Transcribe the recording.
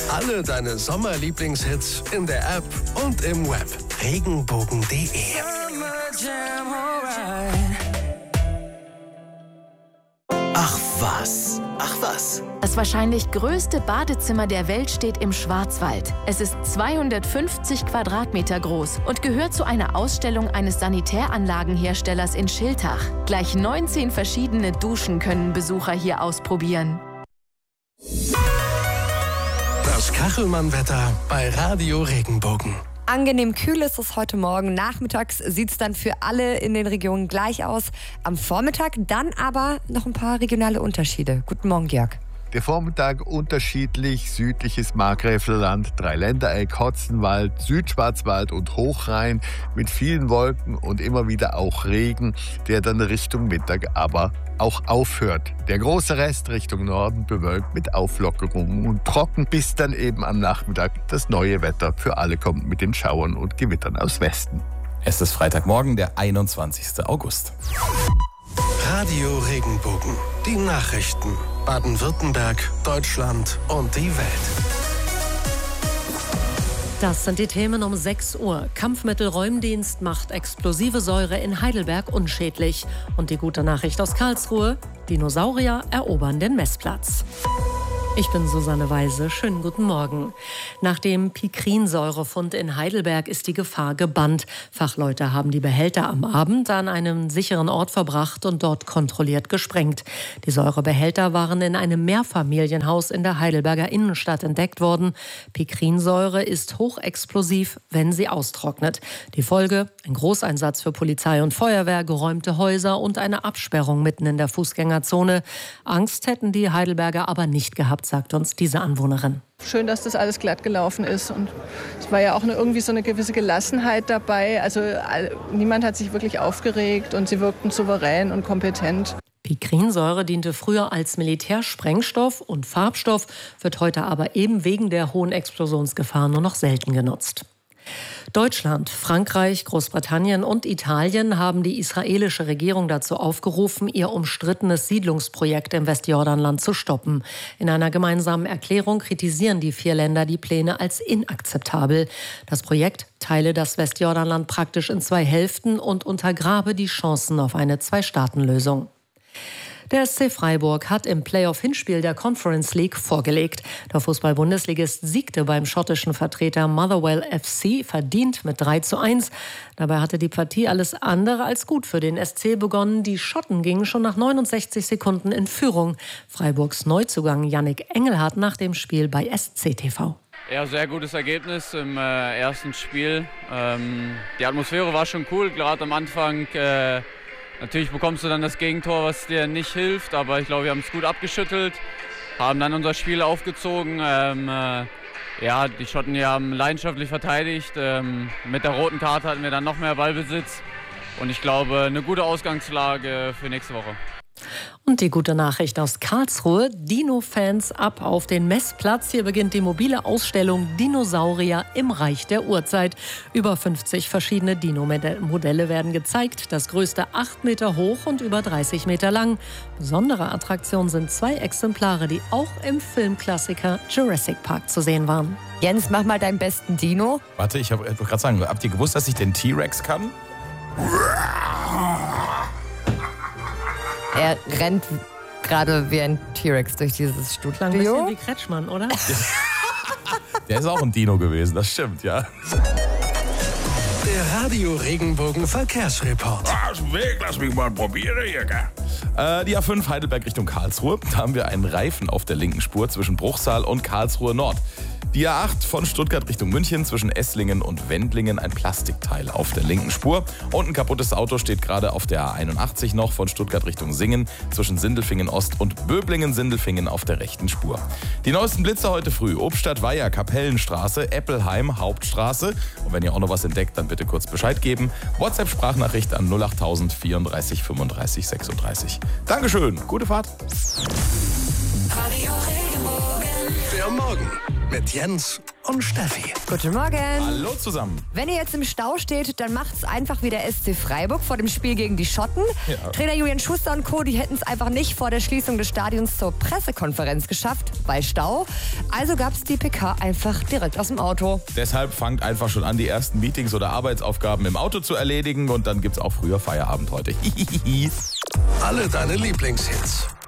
Alle deine Sommerlieblingshits in der App und im Web. Regenbogen.de. Ach was. Ach was. Das wahrscheinlich größte Badezimmer der Welt steht im Schwarzwald. Es ist 250 Quadratmeter groß und gehört zu einer Ausstellung eines Sanitäranlagenherstellers in Schiltach. Gleich 19 verschiedene Duschen können Besucher hier ausprobieren. Das Kachelmann-Wetter bei Radio Regenbogen. Angenehm kühl ist es heute Morgen. Nachmittags sieht es dann für alle in den Regionen gleich aus. Am Vormittag dann aber noch ein paar regionale Unterschiede. Guten Morgen, Jörg. Der Vormittag unterschiedlich: südliches Markgräflerland, Dreiländereck, Hotzenwald, Südschwarzwald und Hochrhein mit vielen Wolken und immer wieder auch Regen, der dann Richtung Mittag aber auch aufhört. Der große Rest Richtung Norden bewölkt mit Auflockerungen und trocken, bis dann eben am Nachmittag das neue Wetter für alle kommt mit den Schauern und Gewittern aus Westen. Es ist Freitagmorgen, der 21. August. Radio Regenbogen. Die Nachrichten. Baden-Württemberg, Deutschland und die Welt. Das sind die Themen um 6 Uhr. Kampfmittelräumdienst macht explosive Säure in Heidelberg unschädlich. Und die gute Nachricht aus Karlsruhe: Dinosaurier erobern den Messplatz. Ich bin Susanne Weise. Schönen guten Morgen. Nach dem Pikrinsäurefund in Heidelberg ist die Gefahr gebannt. Fachleute haben die Behälter am Abend an einem sicheren Ort verbracht und dort kontrolliert gesprengt. Die Säurebehälter waren in einem Mehrfamilienhaus in der Heidelberger Innenstadt entdeckt worden. Pikrinsäure ist hochexplosiv, wenn sie austrocknet. Die Folge: ein Großeinsatz für Polizei und Feuerwehr, geräumte Häuser und eine Absperrung mitten in der Fußgängerzone. Angst hätten die Heidelberger aber nicht gehabt, sagt uns diese Anwohnerin. Schön, dass das alles glatt gelaufen ist, und es war ja auch irgendwie so eine gewisse Gelassenheit dabei. Also niemand hat sich wirklich aufgeregt und sie wirkten souverän und kompetent. Pikrinsäure diente früher als Militärsprengstoff und Farbstoff, wird heute aber eben wegen der hohen Explosionsgefahr nur noch selten genutzt. Deutschland, Frankreich, Großbritannien und Italien haben die israelische Regierung dazu aufgerufen, ihr umstrittenes Siedlungsprojekt im Westjordanland zu stoppen. In einer gemeinsamen Erklärung kritisieren die 4 Länder die Pläne als inakzeptabel. Das Projekt teile das Westjordanland praktisch in 2 Hälften und untergrabe die Chancen auf eine 2-Staaten-Lösung. Der SC Freiburg hat im Playoff-Hinspiel der Conference League vorgelegt. Der Fußball-Bundesligist siegte beim schottischen Vertreter Motherwell FC verdient mit 3:1. Dabei hatte die Partie alles andere als gut für den SC begonnen. Die Schotten gingen schon nach 69 Sekunden in Führung. Freiburgs Neuzugang Yannick Engelhardt nach dem Spiel bei SCTV. Ja, sehr gutes Ergebnis im ersten Spiel. Die Atmosphäre war schon cool, gerade am Anfang. Natürlich bekommst du dann das Gegentor, was dir nicht hilft, aber ich glaube, wir haben es gut abgeschüttelt, haben dann unser Spiel aufgezogen. Die Schotten haben leidenschaftlich verteidigt. Mit der roten Karte hatten wir dann noch mehr Ballbesitz und ich glaube, eine gute Ausgangslage für nächste Woche. Und die gute Nachricht aus Karlsruhe: Dino-Fans ab auf den Messplatz. Hier beginnt die mobile Ausstellung Dinosaurier im Reich der Urzeit. Über 50 verschiedene Dino-Modelle werden gezeigt. Das größte 8 Meter hoch und über 30 Meter lang. Besondere Attraktion sind 2 Exemplare, die auch im Filmklassiker Jurassic Park zu sehen waren. Jens, mach mal deinen besten Dino. Warte, ich wollte gerade sagen, habt ihr gewusst, dass ich den T-Rex kann? Er rennt gerade wie ein T-Rex durch dieses Studio. Ein bisschen wie Kretschmann, oder? Der ist auch ein Dino gewesen, das stimmt, ja. Der Radio Regenbogen Verkehrsreport. Aus dem Weg, lass mich mal probieren hier, gell? Die A5 Heidelberg Richtung Karlsruhe. Da haben wir einen Reifen auf der linken Spur zwischen Bruchsal und Karlsruhe Nord. Die A8 von Stuttgart Richtung München zwischen Esslingen und Wendlingen, ein Plastikteil auf der linken Spur. Und ein kaputtes Auto steht gerade auf der A81 noch von Stuttgart Richtung Singen zwischen Sindelfingen Ost und Böblingen-Sindelfingen auf der rechten Spur. Die neuesten Blitze heute früh: Obstadt-Weiher, Kapellenstraße, Eppelheim, Hauptstraße. Und wenn ihr auch noch was entdeckt, dann bitte kurz Bescheid geben. WhatsApp-Sprachnachricht an 08000 34 35 36. Dankeschön, gute Fahrt. Der Morgen mit Jens und Steffi. Guten Morgen. Hallo zusammen. Wenn ihr jetzt im Stau steht, dann macht's einfach wie der SC Freiburg vor dem Spiel gegen die Schotten. Ja. Trainer Julian Schuster und Co., die hätten es einfach nicht vor der Schließung des Stadions zur Pressekonferenz geschafft, weil Stau. Also gab's die PK einfach direkt aus dem Auto. Deshalb fangt einfach schon an, die ersten Meetings oder Arbeitsaufgaben im Auto zu erledigen und dann gibt's auch früher Feierabend heute. Alle deine Lieblingshits.